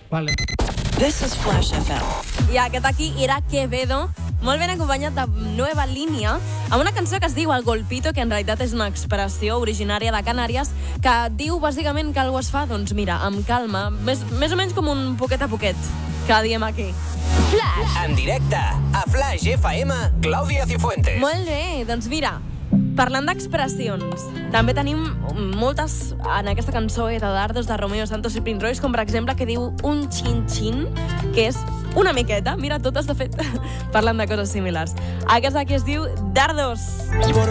Vale. This is Flash FM. I aquest aquí era Quevedo, molt ben acompanyat de Nueva Línia, amb una cançó que es diu El Golpito, que en realitat és una expressió originària de Canàries, que diu bàsicament que algú es fa, doncs mira, amb calma, més o menys com un poquet a poquet, que diem aquí. Flash. En directe, a Flash FM, Clàudia Cifuentes. Molt bé, doncs mira, parlant d'expressions, també tenim moltes en aquesta cançó de Dardos de Romeo Santos i Prince Royce, com per exemple que diu un xin-xin, que és una miqueta, mira, totes de fet parlant de coses similars. Aquest aquí es diu Dardos.